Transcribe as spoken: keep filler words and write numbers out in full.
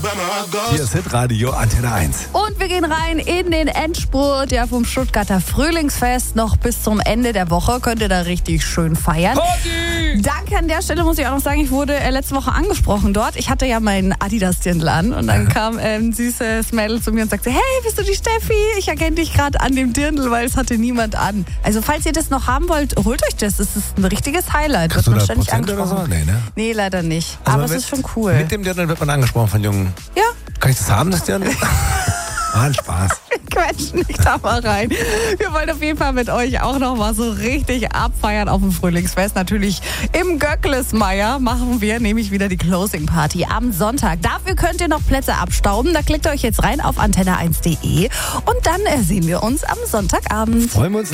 Hier ist Hitradio Antenne eins. Und wir gehen rein in den Endspurt ja, vom Stuttgarter Frühlingsfest. Noch bis zum Ende der Woche könnt ihr da richtig schön feiern. Party! Danke an der Stelle, muss ich auch noch sagen, ich wurde äh, letzte Woche angesprochen dort. Ich hatte ja meinen Adidas-Dirndl an und dann kam äh, ein süßes Mädel zu mir und sagte, hey, bist du die Steffi? Ich erkenne dich gerade an dem Dirndl, weil es hatte niemand an. Also falls ihr das noch haben wollt, holt euch das. Das ist ein richtiges Highlight. Kriegst Wird du man da ständig Prozent oder angesprochen. so? Nee, ne? Nee, leider nicht. Also Aber es mit- ist schon cool. Mit dem Dirndl wird man angesprochen von Jungen. Ja, Kann ich das haben, das Dirndl? War ein Spaß. quetschen nicht da mal rein. Wir wollen auf jeden Fall mit euch auch noch mal so richtig abfeiern auf dem Frühlingsfest. Natürlich im Göcklesmeier machen wir nämlich wieder die Closing Party am Sonntag. Dafür könnt ihr noch Plätze abstauben. Da klickt ihr euch jetzt rein auf antenne eins punkt de und dann äh, sehen wir uns am Sonntagabend. Freuen wir uns.